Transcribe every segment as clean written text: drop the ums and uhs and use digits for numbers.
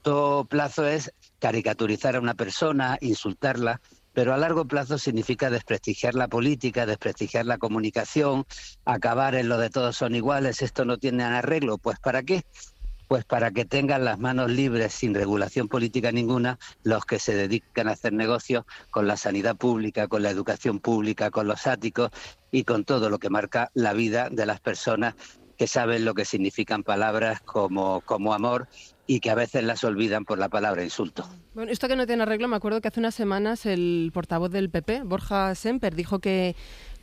corto plazo es caricaturizar a una persona, insultarla, pero a largo plazo significa desprestigiar la política, desprestigiar la comunicación, acabar en lo de todos son iguales, esto no tiene arreglo. ¿Pues para qué? Pues para que tengan las manos libres, sin regulación política ninguna, los que se dedican a hacer negocios con la sanidad pública, con la educación pública, con los áticos y con todo lo que marca la vida de las personas que saben lo que significan palabras como amor y que a veces las olvidan por la palabra insulto. Bueno, esto que no tiene arreglo, me acuerdo que hace unas semanas el portavoz del PP, Borja Semper, dijo que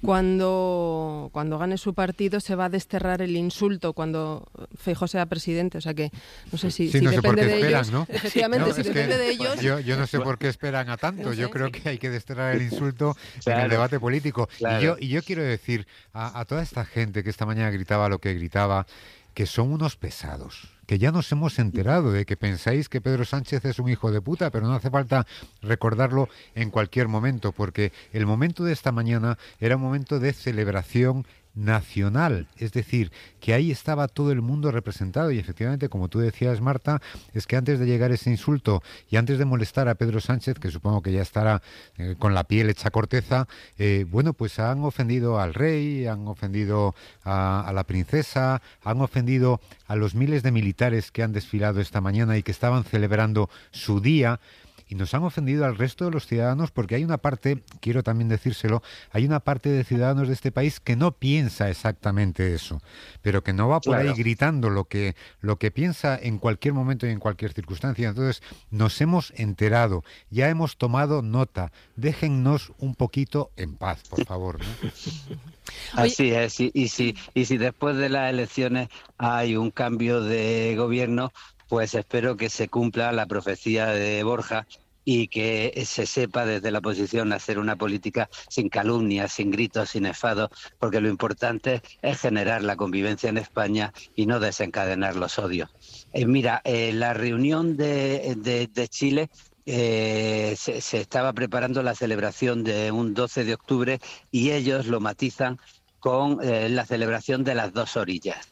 cuando gane su partido se va a desterrar el insulto cuando Feijóo sea presidente. O sea que no sé si no sé depende por qué de esperan, ellos. ¿no? Efectivamente, No, si depende de ellos. Yo no sé por qué esperan a tanto. No sé, yo creo que hay que desterrar el insulto en el debate político. Claro. Y yo quiero decir a toda esta gente que esta mañana gritaba lo que gritaba, que son unos pesados, que ya nos hemos enterado de que pensáis que Pedro Sánchez es un hijo de puta, pero no hace falta recordarlo en cualquier momento, porque el momento de esta mañana era un momento de celebración nacional, es decir, que ahí estaba todo el mundo representado y efectivamente, como tú decías, Marta, es que antes de llegar ese insulto y antes de molestar a Pedro Sánchez, que supongo que ya estará con la piel hecha corteza, bueno, pues han ofendido al rey, han ofendido a la princesa, han ofendido a los miles de militares que han desfilado esta mañana y que estaban celebrando su día. Y nos han ofendido al resto de los ciudadanos porque hay una parte, quiero también decírselo, hay una parte de ciudadanos de este país que no piensa exactamente eso, pero que no va por ahí gritando lo que piensa en cualquier momento y en cualquier circunstancia. Entonces, nos hemos enterado, ya hemos tomado nota, déjennos un poquito en paz, por favor, ¿no? Así es, y si después de las elecciones hay un cambio de gobierno, pues espero que se cumpla la profecía de Borja y que se sepa desde la oposición hacer una política sin calumnias, sin gritos, sin enfados, porque lo importante es generar la convivencia en España y no desencadenar los odios. Mira, la reunión de Chile, se estaba preparando la celebración de un 12 de octubre y ellos lo matizan con la celebración de las dos orillas.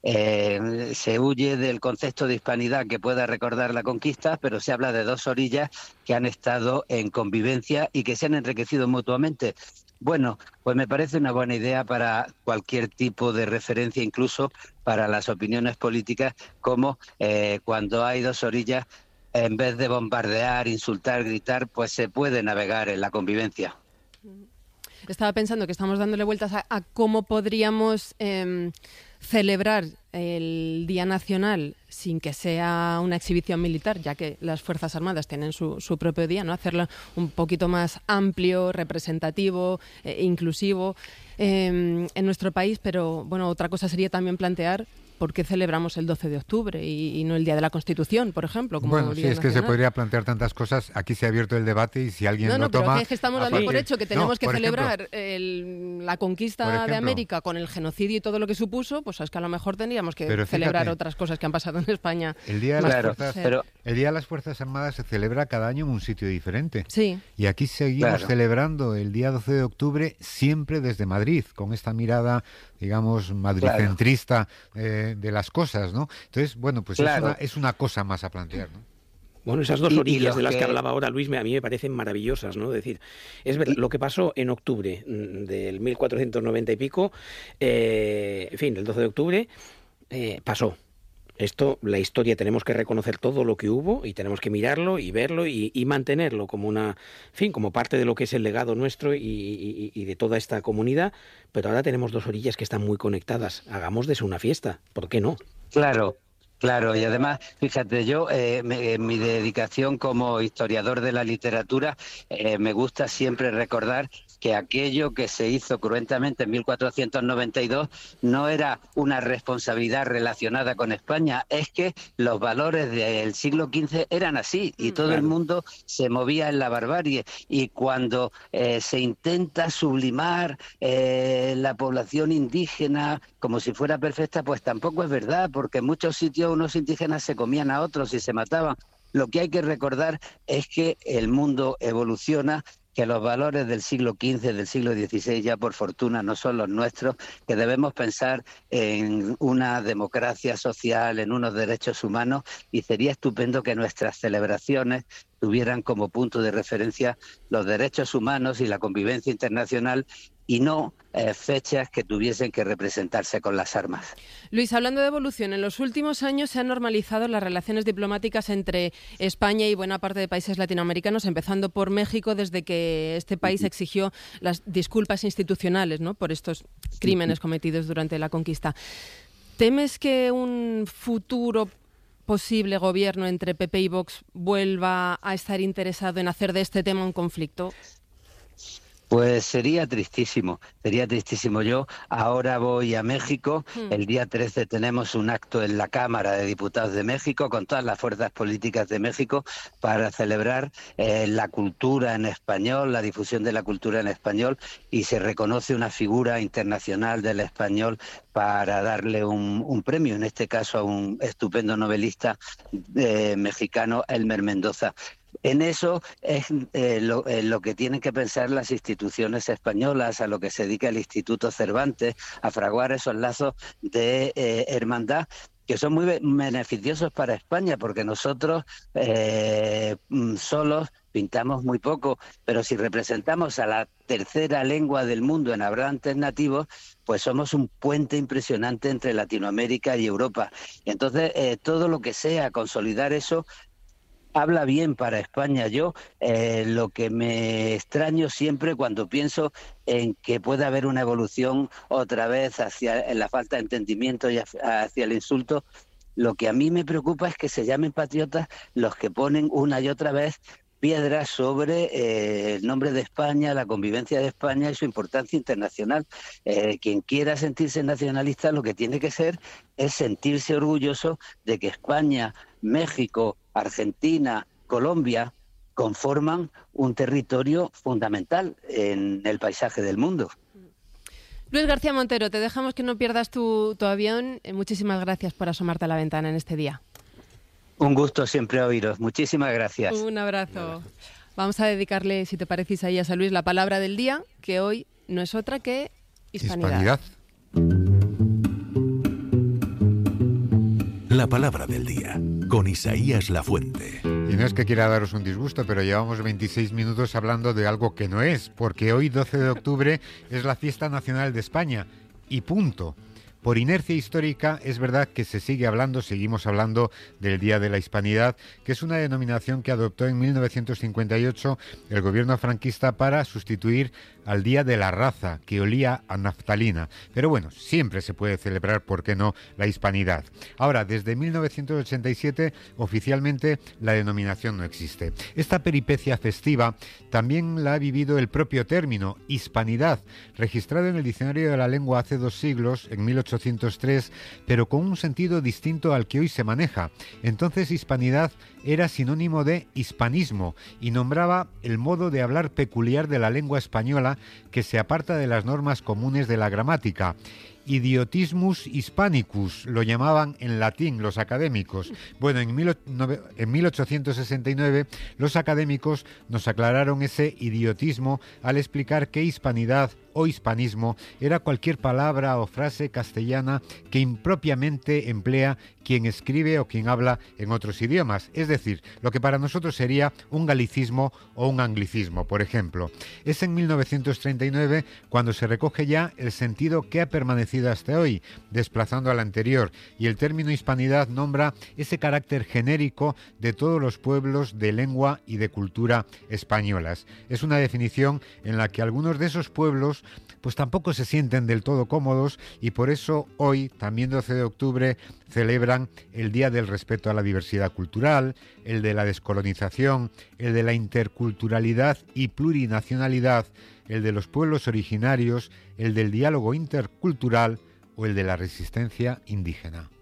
Se huye del concepto de hispanidad que pueda recordar la conquista, pero se habla de dos orillas que han estado en convivencia y que se han enriquecido mutuamente. Bueno, pues me parece una buena idea para cualquier tipo de referencia, incluso para las opiniones políticas, como cuando hay dos orillas, en vez de bombardear, insultar, gritar, pues se puede navegar en la convivencia. Estaba pensando que estamos dándole vueltas a cómo podríamos celebrar el Día Nacional sin que sea una exhibición militar, ya que las Fuerzas Armadas tienen su propio día, ¿no? Hacerlo un poquito más amplio, representativo, inclusivo en nuestro país, pero bueno, otra cosa sería también plantear ¿por qué celebramos el 12 de octubre y no el Día de la Constitución, por ejemplo? Como bueno, sí, es que se podría plantear tantas cosas. Aquí se ha abierto el debate y si alguien lo toma... No, pero es que estamos dando por hecho que tenemos que celebrar la conquista de América con el genocidio y todo lo que supuso, pues es que a lo mejor tendríamos que celebrar otras cosas que han pasado en España. El Día de las Fuerzas Armadas se celebra cada año en un sitio diferente. Sí. Y aquí seguimos celebrando el día 12 de octubre siempre desde Madrid, con esta mirada, digamos, madricentrista de las cosas, ¿no? Entonces, bueno, pues es una cosa más a plantear, ¿no? Bueno, esas dos orillas de las que hablaba ahora Luis, a mí me parecen maravillosas, ¿no? Es decir, es verdad, lo que pasó en octubre del 1490 y pico, en fin, el 12 de octubre, pasó. Esto, la historia, tenemos que reconocer todo lo que hubo y tenemos que mirarlo y verlo y mantenerlo como como parte de lo que es el legado nuestro y de toda esta comunidad. Pero ahora tenemos dos orillas que están muy conectadas. Hagamos de eso una fiesta. ¿Por qué no? Claro, y además, fíjate, yo en mi dedicación como historiador de la literatura me gusta siempre recordar que aquello que se hizo cruentamente en 1492 no era una responsabilidad relacionada con España, es que los valores del siglo XV eran así y todo el mundo se movía en la barbarie, y cuando se intenta sublimar la población indígena como si fuera perfecta, pues tampoco es verdad, porque en muchos sitios unos indígenas se comían a otros y se mataban. Lo que hay que recordar es que el mundo evoluciona, que los valores del siglo XV, del siglo XVI, ya por fortuna no son los nuestros, que debemos pensar en una democracia social, en unos derechos humanos, y sería estupendo que nuestras celebraciones tuvieran como punto de referencia los derechos humanos y la convivencia internacional, y no fechas que tuviesen que representarse con las armas. Luis, hablando de evolución, en los últimos años se han normalizado las relaciones diplomáticas entre España y buena parte de países latinoamericanos, empezando por México, desde que este país exigió las disculpas institucionales, ¿no?, por estos crímenes cometidos durante la conquista. ¿Temes que un futuro posible gobierno entre PP y Vox vuelva a estar interesado en hacer de este tema un conflicto? Pues sería tristísimo. Yo ahora voy a México, el día 13 tenemos un acto en la Cámara de Diputados de México con todas las fuerzas políticas de México para celebrar la cultura en español, la difusión de la cultura en español, y se reconoce una figura internacional del español para darle un premio, en este caso a un estupendo novelista mexicano, Elmer Mendoza. En eso es lo que tienen que pensar las instituciones españolas, a lo que se dedica el Instituto Cervantes, a fraguar esos lazos de hermandad que son muy beneficiosos para España, porque nosotros solos pintamos muy poco, pero si representamos a la tercera lengua del mundo en hablantes nativos, pues somos un puente impresionante entre Latinoamérica y Europa. Y entonces, todo lo que sea consolidar eso habla bien para España. Yo lo que me extraño siempre cuando pienso en que puede haber una evolución otra vez hacia la falta de entendimiento y hacia el insulto, lo que a mí me preocupa es que se llamen patriotas los que ponen una y otra vez piedras sobre el nombre de España, la convivencia de España y su importancia internacional. Quien quiera sentirse nacionalista, lo que tiene que ser es sentirse orgulloso de que España, México, Argentina, Colombia conforman un territorio fundamental en el paisaje del mundo. Luis García Montero, te dejamos que no pierdas tu avión. Muchísimas gracias por asomarte a la ventana en este día. Un gusto siempre oíros. Muchísimas gracias. Un abrazo. Vamos a dedicarle, si te parece, Isaías, a Luis, la palabra del día, que hoy no es otra que hispanidad. La palabra del día, con Isaías Lafuente. Y no es que quiera daros un disgusto, pero llevamos 26 minutos hablando de algo que no es, porque hoy, 12 de octubre, es la fiesta nacional de España, y punto. Por inercia histórica, es verdad que seguimos hablando del Día de la Hispanidad, que es una denominación que adoptó en 1958 el gobierno franquista para sustituir al Día de la Raza, que olía a naftalina. Pero bueno, siempre se puede celebrar, ¿por qué no?, la Hispanidad. Ahora, desde 1987, oficialmente la denominación no existe. Esta peripecia festiva también la ha vivido el propio término, hispanidad, registrado en el Diccionario de la Lengua hace 2 siglos, en 1803, pero con un sentido distinto al que hoy se maneja. Entonces, hispanidad era sinónimo de hispanismo y nombraba el modo de hablar peculiar de la lengua española que se aparta de las normas comunes de la gramática. Idiotismus hispanicus, lo llamaban en latín los académicos. Bueno, en 1869 los académicos nos aclararon ese idiotismo al explicar que hispanidad o hispanismo era cualquier palabra o frase castellana que impropiamente emplea quien escribe o quien habla en otros idiomas, es decir, lo que para nosotros sería un galicismo o un anglicismo, por ejemplo. Es en 1939 cuando se recoge ya el sentido que ha permanecido hasta hoy, desplazando al anterior, y el término hispanidad nombra ese carácter genérico de todos los pueblos de lengua y de cultura españolas. Es una definición en la que algunos de esos pueblos pues tampoco se sienten del todo cómodos, y por eso hoy, también 12 de octubre, celebran el Día del Respeto a la Diversidad Cultural, el de la descolonización, el de la interculturalidad y plurinacionalidad, el de los pueblos originarios, el del diálogo intercultural o el de la resistencia indígena.